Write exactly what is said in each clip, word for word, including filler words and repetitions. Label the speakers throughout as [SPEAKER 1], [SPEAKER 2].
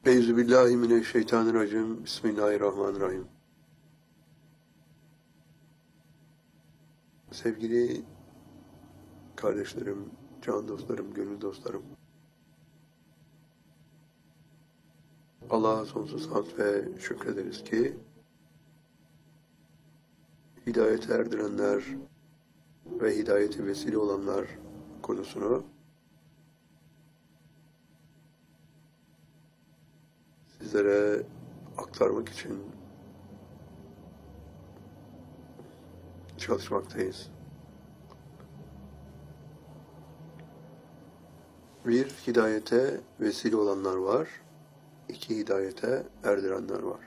[SPEAKER 1] Euzubillahimineşşeytanirracim. Bismillahirrahmanirrahim. Sevgili kardeşlerim, can dostlarım, gönül dostlarım. Allah'a sonsuz hamd ve şükrederiz ki hidayete erdirenler ve hidayete vesile olanlar konusunu sizlere aktarmak için çalışmaktayız. Bir, hidayete vesile olanlar var. İki, hidayete erdirenler var.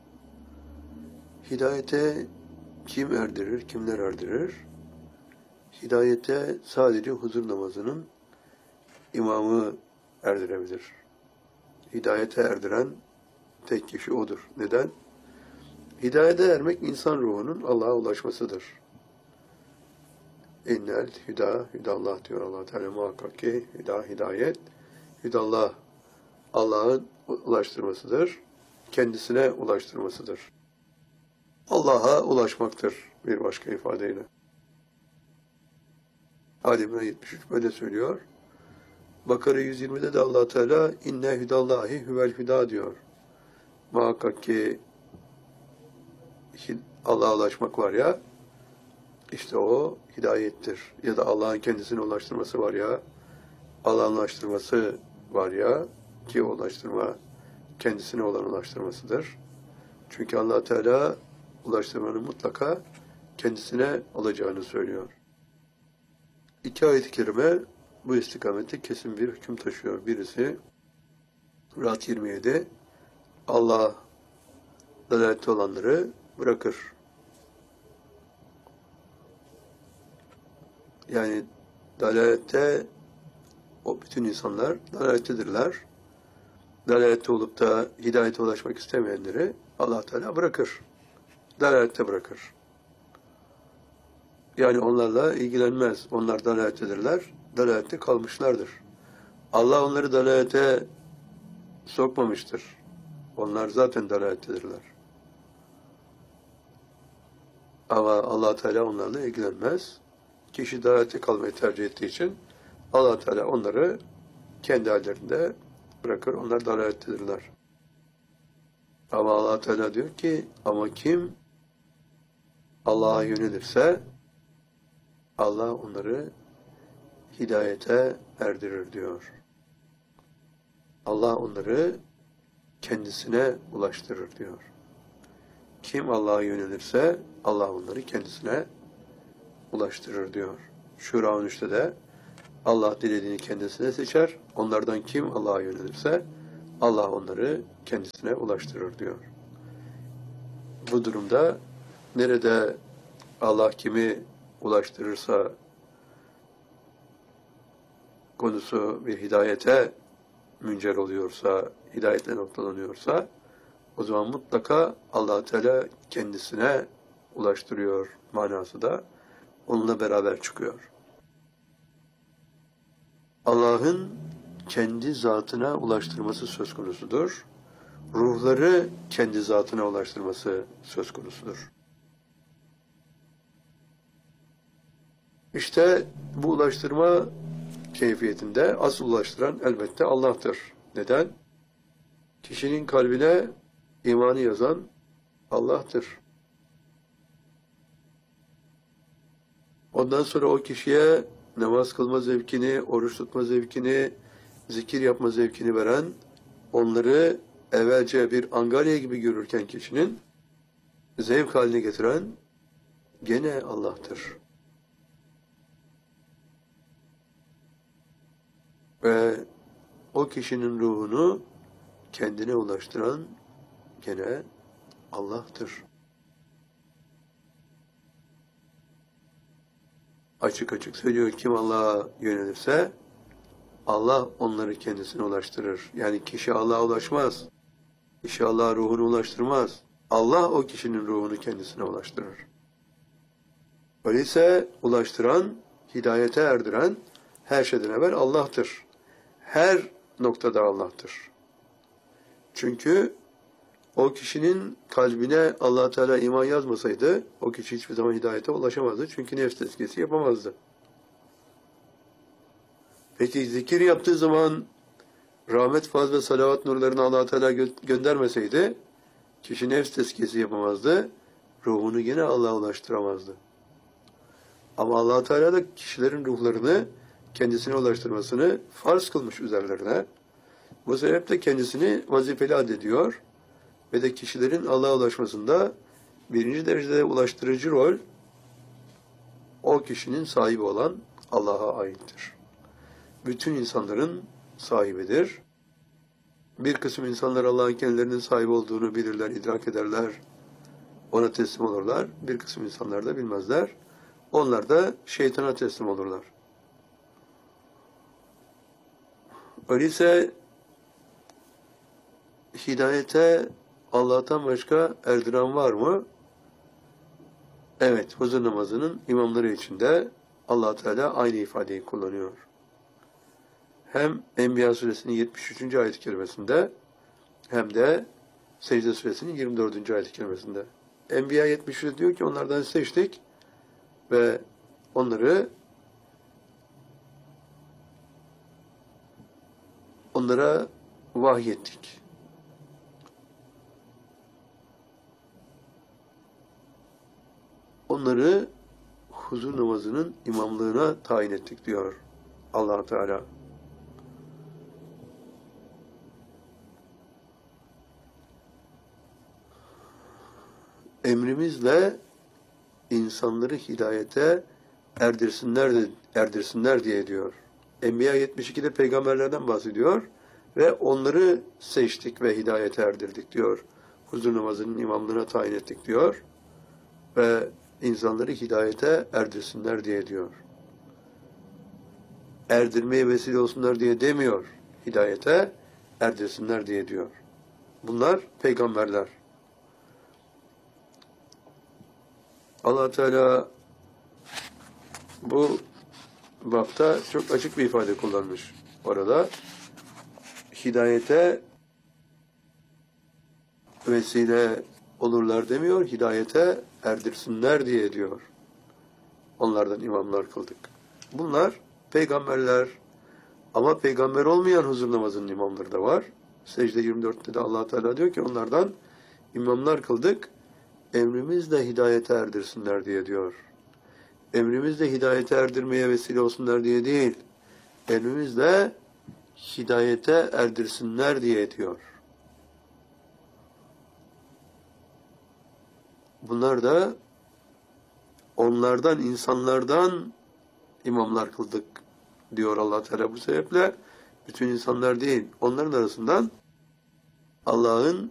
[SPEAKER 1] Hidayete kim erdirir, kimler erdirir? Hidayete sadece huzur namazının imamı erdirebilir. Hidayete erdiren tek kişi odur. Neden? Hidayete ermek insan ruhunun Allah'a ulaşmasıdır. İnnel hüda, hüdallah diyor Allah Teala, muhakkak ki hüda, hidayet, hüdallah Allah'ın ulaştırmasıdır, kendisine ulaştırmasıdır. Allah'a ulaşmaktır bir başka ifadeyle. Ali İmran yetmiş üç böyle söylüyor. Bakara yüz yirmide de Allah Teala inne hüdallahi huvel hüda diyor. Muhakkak ki Allah'a ulaşmak var ya, işte o hidayettir. Ya da Allah'ın kendisine ulaştırması var ya, Allah'ın ulaştırması var ya, ki ulaştırma kendisine olan ulaştırmasıdır. Çünkü Allah Teala ulaştırmanın mutlaka kendisine alacağını söylüyor. İki ayet-i kerime bu istikamette kesin bir hüküm taşıyor. Birisi Ra'd yirmi yedi, Allah dalalette olanları bırakır. Yani dalalette o bütün insanlar dalalettedirler. Dalalette olup da hidayete ulaşmak istemeyenleri Allah Teala bırakır. Dalalette bırakır. Yani onlarla ilgilenmez. Onlar dalalettedirler. Dalalette kalmışlardır. Allah onları dalalete sokmamıştır. Onlar zaten dalalettedirler. Ama Allah Teala onlarla ilgilenmez. Kişi dalalette kalmayı tercih ettiği için Allah Teala onları kendi hallerinde bırakır. Onlar dalalettedirler. Ama Allah Teala diyor ki ama kim Allah'a yönelirse Allah onları hidayete erdirir diyor. Allah onları kendisine ulaştırır diyor. Kim Allah'a yönelirse Allah onları kendisine ulaştırır diyor. Şura on üçte de Allah dilediğini kendisine seçer. Onlardan kim Allah'a yönelirse Allah onları kendisine ulaştırır diyor. Bu durumda nerede Allah kimi ulaştırırsa konusu bir hidayete müncer oluyorsa, hidayetle noktalanıyorsa o zaman mutlaka Allah Teala kendisine ulaştırıyor manası da onunla beraber çıkıyor. Allah'ın kendi zatına ulaştırması söz konusudur. Ruhları kendi zatına ulaştırması söz konusudur. İşte bu ulaştırma keyfiyetinde asıl ulaştıran elbette Allah'tır. Neden? Kişinin kalbine imanı yazan Allah'tır. Ondan sonra o kişiye namaz kılma zevkini, oruç tutma zevkini, zikir yapma zevkini veren, onları evvelce bir angarya gibi görürken kişinin zevk haline getiren gene Allah'tır. Ve o kişinin ruhunu kendine ulaştıran gene Allah'tır. Açık açık söylüyor, kim Allah'a yönelirse Allah onları kendisine ulaştırır. Yani kişi Allah'a ulaşmaz. Kişi Allah'a ruhunu ulaştırmaz. Allah o kişinin ruhunu kendisine ulaştırır. Öyleyse ulaştıran, hidayete erdiren her şeyden evvel Allah'tır. Her noktada Allah'tır. Çünkü o kişinin kalbine Allah Teala iman yazmasaydı o kişi hiçbir zaman hidayete ulaşamazdı. Çünkü nefs tezkiyesi yapamazdı. Peki zikir yaptığı zaman rahmet, faz ve salavat nurlarını Allah Teala gö göndermeseydi kişi nefs tezkiyesi yapamazdı. Ruhunu yine Allah'a ulaştıramazdı. Ama Allah Teala da kişilerin ruhlarını kendisine ulaştırmasını farz kılmış üzerlerine. Bu sebeple kendisini vazifeli addediyor ve de kişilerin Allah'a ulaşmasında birinci derecede ulaştırıcı rol o kişinin sahibi olan Allah'a aittir. Bütün insanların sahibidir. Bir kısım insanlar Allah'ın kendilerinin sahibi olduğunu bilirler, idrak ederler, ona teslim olurlar. Bir kısım insanlar da bilmezler. Onlar da şeytana teslim olurlar. Öyleyse hidayete Allah'tan başka erdiren var mı? Evet, huzur namazının imamları içinde Allah Teala aynı ifadeyi kullanıyor. Hem Enbiya suresinin yetmiş üçüncü ayet-i kerimesinde hem de Secde suresinin yirmi dördüncü ayet-i kerimesinde. Enbiya yetmiş üçte diyor ki onlardan seçtik ve onları onlara vahyettik. Onları huzur namazının imamlığına tayin ettik diyor Allah Teala. Emrimizle insanları hidayete erdirsinler, de, erdirsinler diye diyor. Enbiya yetmiş ikide peygamberlerden bahsediyor ve onları seçtik ve hidayete erdirdik diyor. Huzur namazının imamlığına tayin ettik diyor ve insanları hidayete erdirsinler diye diyor. Erdirmeye vesile olsunlar diye demiyor. Hidayete erdirsinler diye diyor. Bunlar peygamberler. Allah Teala bu bapta çok açık bir ifade kullanmış orada. Hidayete vesile olurlar demiyor, hidayete erdirsinler diye diyor. Onlardan imamlar kıldık. Bunlar peygamberler ama peygamber olmayan huzur namazının imamları da var. Secde yirmi dörtte de Allah Teala diyor ki onlardan imamlar kıldık. Emrimizle hidayete erdirsinler diye diyor. Emrimizle hidayete erdirmeye vesile olsunlar diye değil. Emrimizle hidayete erdirsinler diye diyor. Bunlar da onlardan, insanlardan imamlar kıldık diyor Allah Teala. Bu sebeple bütün insanlar değil, onların arasından Allah'ın